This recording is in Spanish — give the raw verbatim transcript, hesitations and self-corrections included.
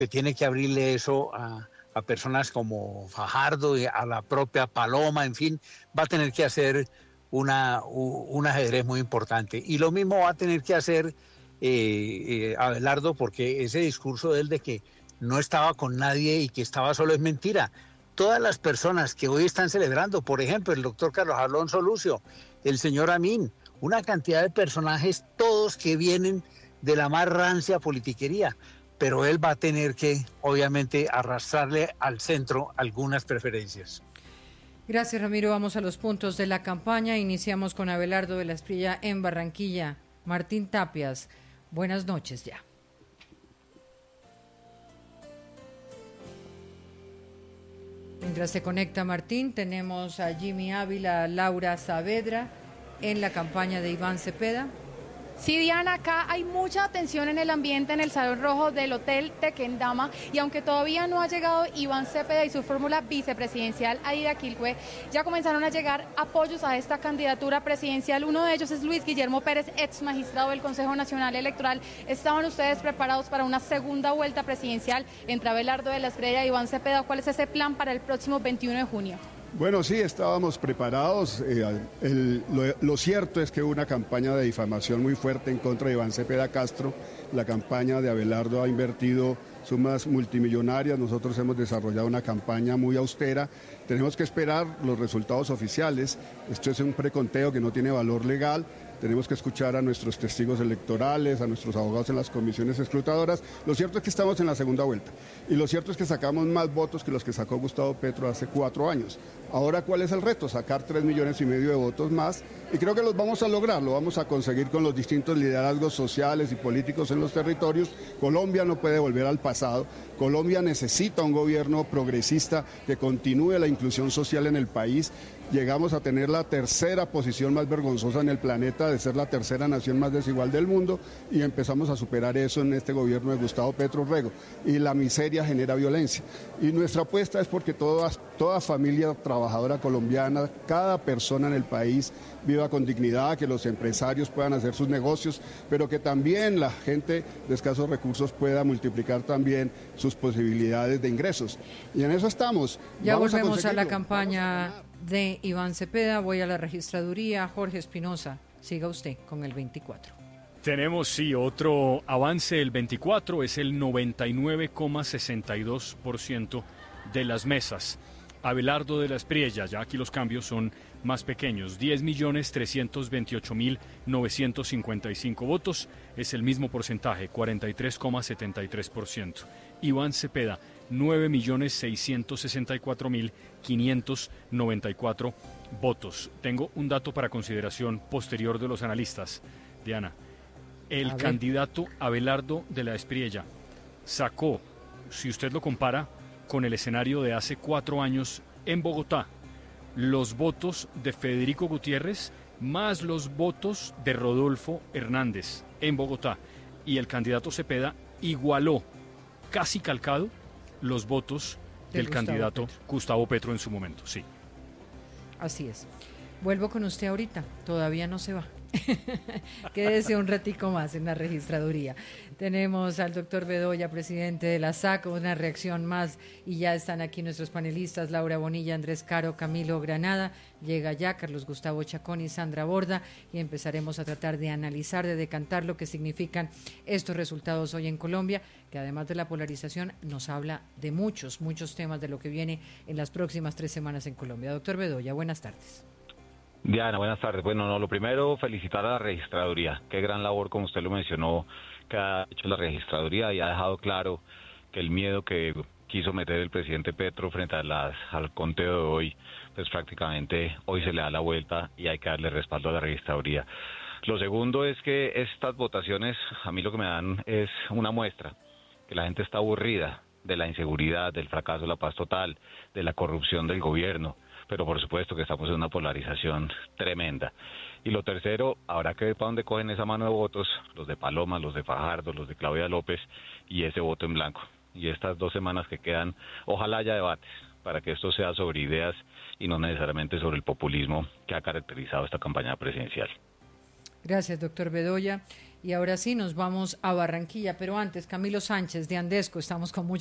que tiene que abrirle eso a, a personas como Fajardo y a la propia Paloma, en fin, va a tener que hacer una, un ajedrez muy importante. Y lo mismo va a tener que hacer eh, eh, Abelardo, porque ese discurso de él de que no estaba con nadie y que estaba solo es mentira. Todas las personas que hoy están celebrando, por ejemplo, el doctor Carlos Alonso Lucio, el señor Amin, una cantidad de personajes, todos que vienen de la más rancia politiquería, pero él va a tener que, obviamente, arrastrarle al centro algunas preferencias. Gracias, Ramiro. Vamos a los puntos de la campaña. Iniciamos con Abelardo de la Espriella en Barranquilla. Martín Tapias, buenas noches ya. Mientras se conecta Martín, tenemos a Jimmy Ávila, a Laura Saavedra en la campaña de Iván Cepeda. Sí, Diana, acá hay mucha tensión en el ambiente en el Salón Rojo del Hotel Tequendama y aunque todavía no ha llegado Iván Cepeda y su fórmula vicepresidencial Aida Quilcue, ya comenzaron a llegar apoyos a esta candidatura presidencial. Uno de ellos es Luis Guillermo Pérez, ex magistrado del Consejo Nacional Electoral. ¿Estaban ustedes preparados para una segunda vuelta presidencial entre Abelardo de la Espriella y Iván Cepeda? ¿Cuál es ese plan para el próximo veintiuno de junio? Bueno, sí, estábamos preparados. Eh, el, lo, lo cierto es que hubo una campaña de difamación muy fuerte en contra de Iván Cepeda Castro. La campaña de Abelardo ha invertido sumas multimillonarias. Nosotros hemos desarrollado una campaña muy austera. Tenemos que esperar los resultados oficiales. Esto es un preconteo que no tiene valor legal. Tenemos que escuchar a nuestros testigos electorales, a nuestros abogados en las comisiones escrutadoras. Lo cierto es que estamos en la segunda vuelta. Y lo cierto es que sacamos más votos que los que sacó Gustavo Petro hace cuatro años. Ahora, ¿cuál es el reto? Sacar tres millones y medio de votos más. Y creo que los vamos a lograr, lo vamos a conseguir con los distintos liderazgos sociales y políticos en los territorios. Colombia no puede volver al pasado. Colombia necesita un gobierno progresista que continúe la inclusión social en el país. Llegamos a tener la tercera posición más vergonzosa en el planeta, de ser la tercera nación más desigual del mundo, y empezamos a superar eso en este gobierno de Gustavo Petro Rego. Y la miseria genera violencia. Y nuestra apuesta es porque toda, toda familia trabajadora colombiana, cada persona en el país viva con dignidad, que los empresarios puedan hacer sus negocios, pero que también la gente de escasos recursos pueda multiplicar también sus posibilidades de ingresos. Y en eso estamos. Ya Vamos volvemos a, a la campaña de Iván Cepeda. Voy a la registraduría. Jorge Espinosa, siga usted con el veinticuatro. Tenemos, sí, otro avance. El veinticuatro es el noventa y nueve coma sesenta y dos por ciento de las mesas. Abelardo de la Espriella, ya aquí los cambios son más pequeños, diez millones trescientos veintiocho mil novecientos cincuenta y cinco votos, es el mismo porcentaje, cuarenta y tres coma setenta y tres por ciento. Iván Cepeda, nueve millones seiscientos sesenta y cuatro mil quinientos noventa y cuatro votos. Tengo un dato para consideración posterior de los analistas. Diana, el candidato Abelardo de la Espriella sacó, si usted lo compara con el escenario de hace cuatro años en Bogotá, los votos de Federico Gutiérrez más los votos de Rodolfo Hernández en Bogotá, y el candidato Cepeda igualó, casi calcado, los votos de del Gustavo candidato Petro. Gustavo Petro en su momento, sí. Así es. Vuelvo con usted ahorita, todavía no se va. Quédese un ratico más en la registraduría. Tenemos al doctor Bedoya, presidente de la S A C, una reacción más, y ya están aquí nuestros panelistas, Laura Bonilla, Andrés Caro, Camilo Granada, llega ya Carlos Gustavo Chacón y Sandra Borda, y empezaremos a tratar de analizar, de decantar lo que significan estos resultados hoy en Colombia, que además de la polarización nos habla de muchos, muchos temas de lo que viene en las próximas tres semanas en Colombia. Doctor Bedoya, buenas tardes. Diana, buenas tardes. Bueno, no, lo primero, felicitar a la registraduría. Qué gran labor, como usted lo mencionó, que ha hecho la registraduría, y ha dejado claro que el miedo que quiso meter el presidente Petro frente a las, al conteo de hoy, pues prácticamente hoy se le da la vuelta y hay que darle respaldo a la registraduría. Lo segundo es que estas votaciones, a mí lo que me dan es una muestra, que la gente está aburrida de la inseguridad, del fracaso de la paz total, de la corrupción del gobierno, pero por supuesto que estamos en una polarización tremenda. Y lo tercero, habrá que ver para dónde cogen esa mano de votos, los de Paloma, los de Fajardo, los de Claudia López, y ese voto en blanco. Y estas dos semanas que quedan, ojalá haya debates, para que esto sea sobre ideas y no necesariamente sobre el populismo que ha caracterizado esta campaña presidencial. Gracias, doctor Bedoya. Y ahora sí, nos vamos a Barranquilla, pero antes, Camilo Sánchez de Andesco, estamos con mucha